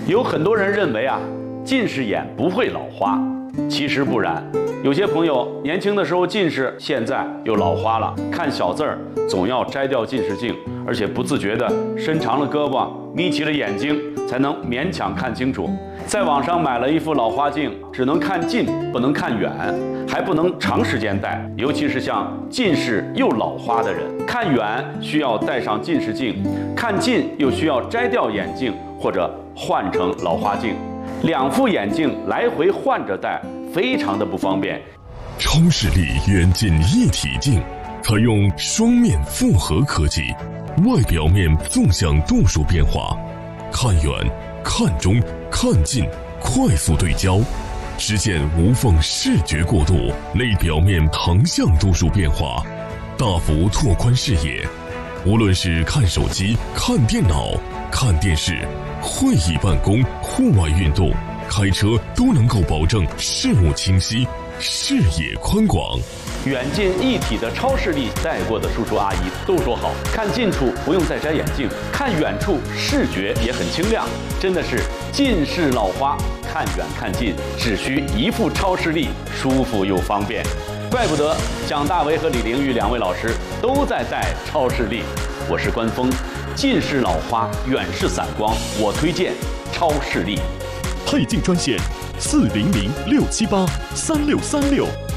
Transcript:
有很多人认为近视眼不会老花，其实不然。有些朋友年轻的时候近视，现在又老花了，看小字儿总要摘掉近视镜，而且不自觉地伸长了胳膊，眯起了眼睛，才能勉强看清楚。在网上买了一副老花镜，只能看近，不能看远，还不能长时间戴，尤其是像近视又老花的人，看远需要戴上近视镜，看近又需要摘掉眼镜或者换成老花镜，两副眼镜来回换着戴，非常的不方便。 超视力远近一体镜采用双面复合科技，外表面纵向度数变化，看远、看中、看近快速对焦，实现无缝视觉过渡；内表面横向度数变化，大幅拓宽视野。无论是看手机、看电脑、看电视、会议办公、户外运动、开车都能够保证视物清晰、视野宽广。 远近一体的超视力，戴过的叔叔阿姨都说好，看近处不用再摘眼镜，看远处视觉也很清亮，真的是近视老花，看远看近只需一副超视力，舒服又方便。怪不得蒋大为和李玲玉两位老师都在戴超视力。我是关峰，近视老花，远视散光，我推荐超视力。 配镜专线：400-678-3636。